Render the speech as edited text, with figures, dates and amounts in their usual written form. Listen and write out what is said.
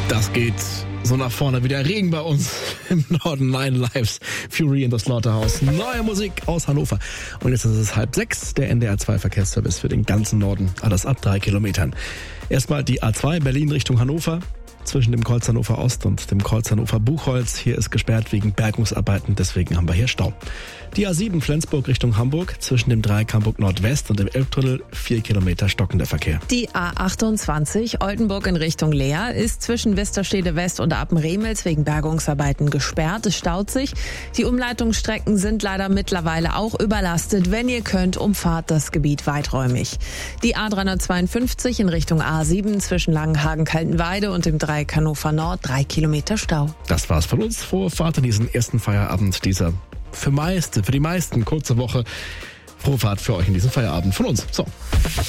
Das geht so nach vorne wie der Regen bei uns im Norden. Nine Lives, Fury in the Slaughterhouse. Neue Musik aus Hannover. Und jetzt ist es 5:30, der NDR 2 Verkehrsservice für den ganzen Norden. Alles ab 3 Kilometern. Erstmal die A2 Berlin Richtung Hannover. Zwischen dem Kreuz Hannover Ost und dem Kreuz Hannover Buchholz. Hier ist gesperrt wegen Bergungsarbeiten, deswegen haben wir hier Stau. Die A7 Flensburg Richtung Hamburg. Zwischen dem Dreieck Hamburg Nordwest und dem Elbtunnel 4 Kilometer stockender Verkehr. Die A28 Oldenburg in Richtung Leer ist zwischen Westerstede West und Apen-Remels wegen Bergungsarbeiten gesperrt. Es staut sich. Die Umleitungsstrecken sind leider mittlerweile auch überlastet. Wenn ihr könnt, umfahrt das Gebiet weiträumig. Die A352 in Richtung A7 zwischen Langenhagen-Kaltenweide und dem Dreieck Hannover Nord 3 Kilometer Stau. Das war's von uns. Frohe Fahrt in diesen ersten Feierabend dieser für die meisten kurze Woche. Frohe Fahrt für euch in diesem Feierabend von uns. So.